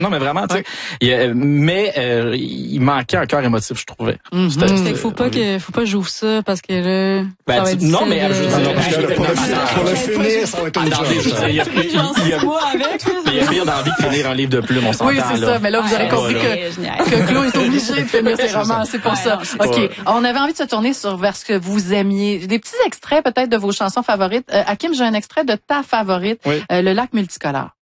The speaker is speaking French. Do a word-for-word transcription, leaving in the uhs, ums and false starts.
Non, mais vraiment, tu sais, ouais. mais euh, il manquait un cœur émotif, je trouvais. Mm-hmm. Fait faut pas que, faut pas que j'ouvre ça parce que là, ben, ça va être non, mais de... je veux dire, pour le finir, ça va être une chose. Il y a pire d'envie de finir un livre de plumes, on s'entend. Oui, c'est là. ça, mais là, vous aurez compris que, que Claude est obligé de finir ses romans, c'est pour ça. OK, on avait envie de se tourner sur vers ce que vous aimiez. Des petits extraits peut-être de vos chansons favorites. Euh, Hakim, j'ai un extrait de ta favorite, oui. euh, Le lac multicolore.